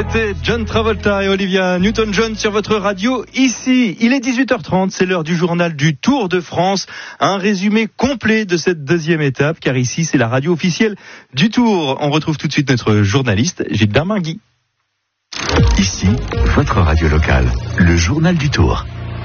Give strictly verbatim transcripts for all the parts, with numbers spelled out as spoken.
C'était John Travolta et Olivia Newton-John sur votre radio. Ici, il est dix-huit heures trente, c'est l'heure du journal du Tour de France. Un résumé complet de cette deuxième étape, car ici, c'est la radio officielle du Tour. On retrouve tout de suite notre journaliste, Gilbert Mingui. Ici, votre radio locale, le journal du Tour.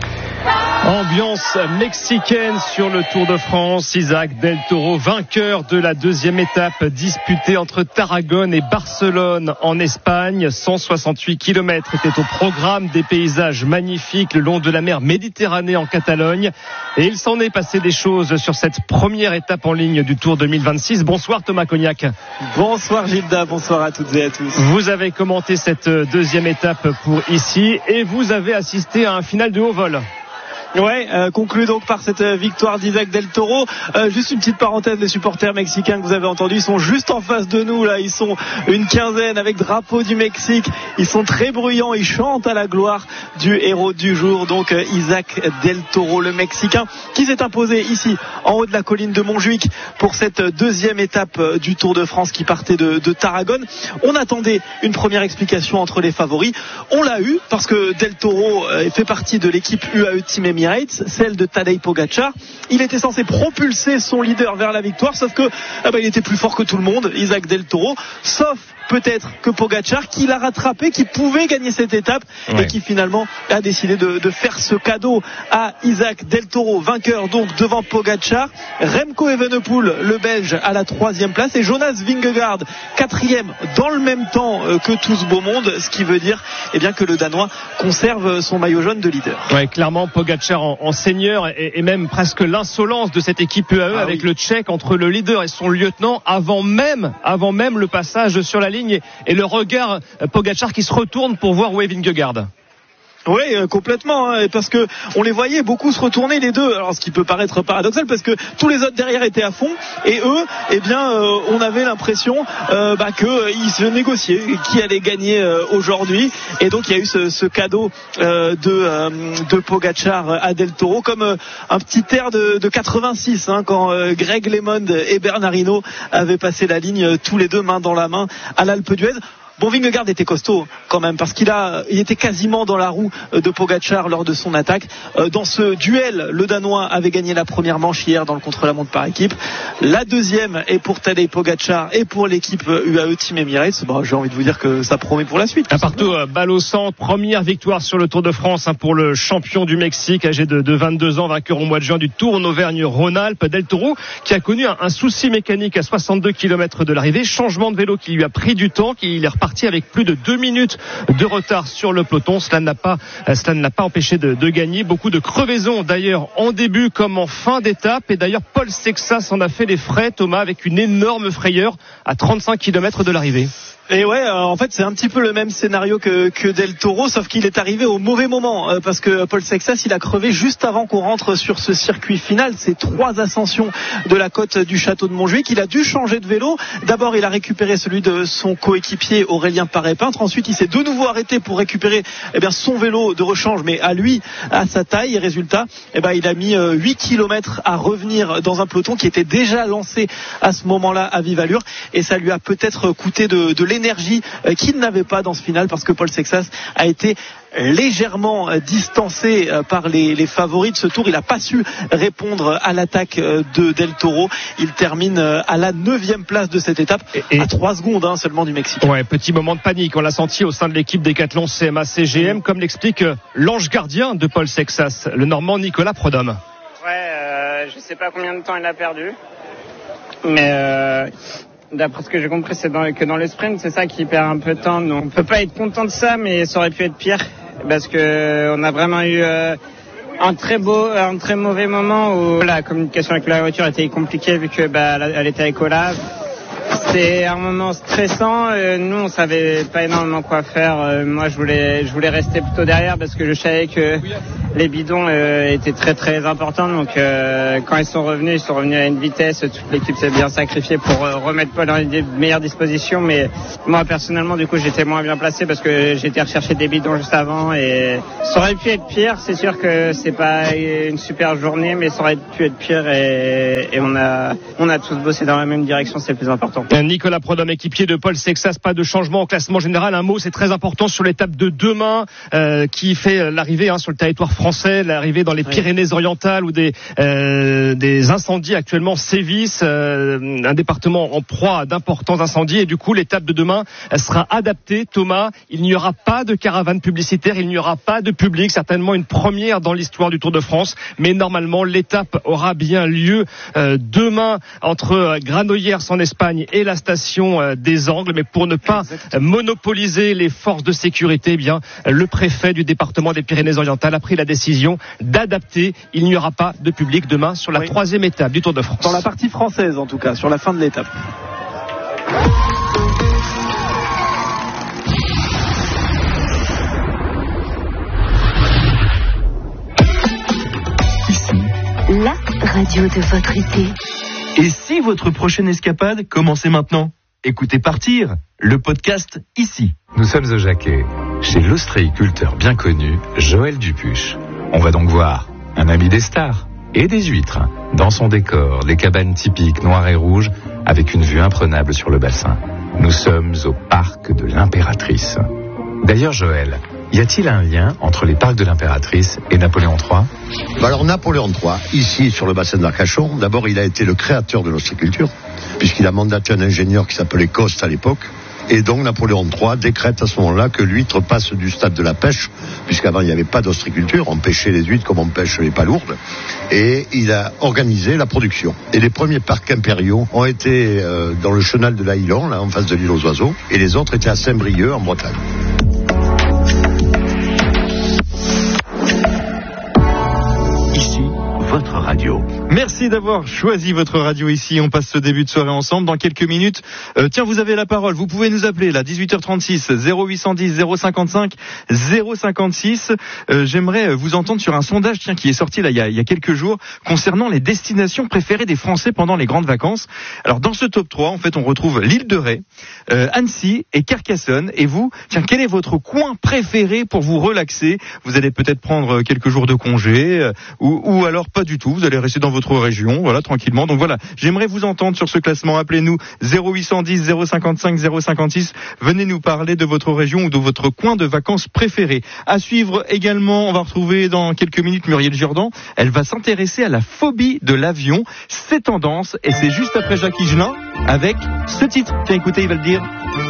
Ambiance mexicaine sur le Tour de France. Isaac Del Toro, vainqueur de la deuxième étape disputée entre Tarragone et Barcelone en Espagne. cent soixante-huit kilomètres étaient au programme, des paysages magnifiques le long de la mer Méditerranée en Catalogne. Et il s'en est passé des choses sur cette première étape en ligne du Tour deux mille vingt-six. Bonsoir Thomas Cognac. Bonsoir Gilda, bonsoir à toutes et à tous. Vous avez commenté cette deuxième étape pour ici et vous avez assisté à un final de haut vol. Ouais, euh, conclu donc par cette victoire d'Isaac Del Toro. Euh, juste une petite parenthèse, les supporters mexicains que vous avez entendus, ils sont juste en face de nous là. Ils sont une quinzaine avec drapeau du Mexique. Ils sont très bruyants, ils chantent à la gloire du héros du jour. Donc euh, Isaac Del Toro, le Mexicain, qui s'est imposé ici en haut de la colline de Montjuic pour cette deuxième étape euh, du Tour de France qui partait de, de Tarragone. On attendait une première explication entre les favoris. On l'a eu parce que Del Toro euh, fait partie de l'équipe U A E Team Emirates, celle de Tadej Pogačar. Il était censé propulser son leader vers la victoire, sauf que ah bah, il était plus fort que tout le monde, Isaac Del Toro, sauf peut-être que Pogačar, qui l'a rattrapé, qui pouvait gagner cette étape, ouais. Et qui finalement a décidé de, de faire ce cadeau à Isaac Del Toro, vainqueur donc devant Pogačar. Remco Evenepoel, le Belge, à la troisième place, et Jonas Vingegaard, quatrième, dans le même temps que tout ce beau monde, ce qui veut dire eh bien, que le Danois conserve son maillot jaune de leader. Ouais, clairement, Pogačar en, en seigneur et, et même presque l'insolence de cette équipe U A E ah, avec oui. le Tchèque entre le leader et son lieutenant avant même, avant même le passage sur la ligne et, et le regard Pogačar qui se retourne pour voir où est Vingegaard. Oui, euh, complètement, hein, parce que on les voyait beaucoup se retourner les deux. Alors, ce qui peut paraître paradoxal, parce que tous les autres derrière étaient à fond, et eux, eh bien, euh, on avait l'impression euh, bah, que euh, ils se négociaient, qui allait gagner euh, aujourd'hui. Et donc, il y a eu ce, ce cadeau euh, de euh, de Pogačar à Del Toro, comme euh, un petit air de, de quatre-vingt-six, hein, quand euh, Greg LeMond et Bernard Hinault avaient passé la ligne euh, tous les deux main dans la main à l'Alpe d'Huez. Bon, Vingegaard était costaud quand même, parce qu'il a, il était quasiment dans la roue de Pogačar lors de son attaque. Dans ce duel, le Danois avait gagné la première manche hier dans le contre-la-montre par équipe. La deuxième est pour Tadej Pogačar et pour l'équipe U A E Team Emirates. Bon, j'ai envie de vous dire que ça promet pour la suite. Un partout, balle au centre, première victoire sur le Tour de France hein, pour le champion du Mexique, âgé de, de vingt-deux ans, vainqueur au mois de juin du Tour en Auvergne-Rhône-Alpes. Del Toro, qui a connu un, un souci mécanique à soixante-deux kilomètres de l'arrivée, changement de vélo qui lui a pris du temps, qu'il est reparti avec plus de deux minutes de retard sur le peloton. Cela n'a pas, cela ne l'a pas empêché de, de gagner. Beaucoup de crevaisons d'ailleurs en début comme en fin d'étape. Et d'ailleurs Paul Sexas en a fait les frais, Thomas, avec une énorme frayeur à trente-cinq kilomètres de l'arrivée. Et ouais, euh, en fait, c'est un petit peu le même scénario que, que Del Toro, sauf qu'il est arrivé au mauvais moment, euh, parce que Paul Sexas, il a crevé juste avant qu'on rentre sur ce circuit final. C'est trois ascensions de la côte du château de Montjuic. Il a dû changer de vélo. D'abord, il a récupéré celui de son coéquipier Aurélien Paré-Peintre. Ensuite, il s'est de nouveau arrêté pour récupérer eh bien, son vélo de rechange, mais à lui, à sa taille. Et résultat, eh ben, il a mis euh, huit kilomètres à revenir dans un peloton qui était déjà lancé à ce moment-là à vive allure. Et ça lui a peut-être coûté de, de l'énergie qu'il n'avait pas dans ce final, parce que Paul Sexas a été légèrement distancé par les, les favoris de ce tour. Il n'a pas su répondre à l'attaque de Del Toro. Il termine à la neuvième place de cette étape, et, et à trois secondes hein, seulement du Mexique. Ouais, petit moment de panique, on l'a senti au sein de l'équipe Décathlon C M A C G M, comme l'explique l'ange gardien de Paul Sexas, le Normand Nicolas Prodhomme. Ouais, euh, je sais pas combien de temps il a perdu, mais euh... d'après ce que j'ai compris, c'est dans, que dans le sprint, c'est ça qui perd un peu de temps. Donc, on peut pas être content de ça, mais ça aurait pu être pire, parce que on a vraiment eu euh, un très beau, un très mauvais moment où la communication avec la voiture était compliquée vu que bah, elle était avec Olaf. C'était un moment stressant. Euh, nous, on savait pas énormément quoi faire. Euh, moi, je voulais, je voulais rester plutôt derrière parce que je savais que les bidons euh, étaient très très importants. Donc euh, quand ils sont revenus, ils sont revenus à une vitesse. Toute l'équipe s'est bien sacrifiée pour euh, remettre Paul dans les meilleures dispositions. Mais moi personnellement, du coup, j'étais moins bien placé parce que j'étais recherché des bidons juste avant et ça aurait pu être pire. C'est sûr que c'est pas une super journée, mais ça aurait pu être pire et, et on a on a tous bossé dans la même direction. C'est le plus important. Nicolas Prodhomme, équipier de Paul Sexas, pas de changement au classement général. Un mot, c'est très important sur l'étape de demain euh, qui fait l'arrivée hein, sur le territoire français, l'arrivée dans les oui. Pyrénées-Orientales où des euh, des incendies actuellement sévissent, euh, un département en proie à d'importants incendies et du coup l'étape de demain sera adaptée. Thomas, il n'y aura pas de caravane publicitaire, il n'y aura pas de public, certainement une première dans l'histoire du Tour de France, mais normalement l'étape aura bien lieu euh, demain entre Granollers en Espagne et la station euh, des Angles, mais pour ne pas Exactement. monopoliser les forces de sécurité, eh bien le préfet du département des Pyrénées-Orientales a pris la décision d'adapter. Il n'y aura pas de public demain sur la oui. troisième étape du Tour de France. Dans la partie française en tout cas, sur la fin de l'étape. La radio de votre été. Et si votre prochaine escapade commençait maintenant? Écoutez Partir, le podcast ici. Nous sommes au Jacquet, chez l'ostréiculteur bien connu, Joël Dupuche. On va donc voir un ami des stars et des huîtres. Dans son décor, les cabanes typiques noires et rouges avec une vue imprenable sur le bassin. Nous sommes au parc de l'Impératrice. D'ailleurs, Joël, y a-t-il un lien entre les parcs de l'Impératrice et Napoléon trois? Bah alors Napoléon trois, ici sur le bassin d'Arcachon, d'abord il a été le créateur de l'ostréiculture, puisqu'il a mandaté un ingénieur qui s'appelait Coste à l'époque. Et donc Napoléon trois décrète à ce moment-là que l'huître passe du stade de la pêche, puisqu'avant il n'y avait pas d'ostréiculture, on pêchait les huîtres comme on pêche les palourdes, et il a organisé la production. Et les premiers parcs impériaux ont été euh, dans le chenal de l'Ailon, là en face de l'île aux oiseaux, et les autres étaient à Saint-Brieuc en Bretagne. Votre radio. Merci d'avoir choisi votre radio ici. On passe ce début de soirée ensemble. Dans quelques minutes, euh, tiens, vous avez la parole. Vous pouvez nous appeler là, dix-huit heures trente-six, zéro huit cent dix, zéro cinquante-cinq, zéro cinquante-six. Euh, j'aimerais vous entendre sur un sondage, tiens, qui est sorti là il y a, il y a quelques jours, concernant les destinations préférées des Français pendant les grandes vacances. Alors dans ce top trois, en fait, on retrouve l'île de Ré, euh, Annecy et Carcassonne. Et vous, tiens, quel est votre coin préféré pour vous relaxer? Vous allez peut-être prendre quelques jours de congé, euh, ou, ou alors pas du tout, vous allez rester dans votre région, voilà, tranquillement. Donc voilà, j'aimerais vous entendre sur ce classement. Appelez-nous zéro huit cent dix, zéro cinquante-cinq, zéro cinquante-six. Venez nous parler de votre région ou de votre coin de vacances préféré. À suivre également, on va retrouver dans quelques minutes Muriel Jourdan. Elle va s'intéresser à la phobie de l'avion. C'est tendance et c'est juste après Jacques Higelin avec ce titre. Tiens, écoutez, il va le dire.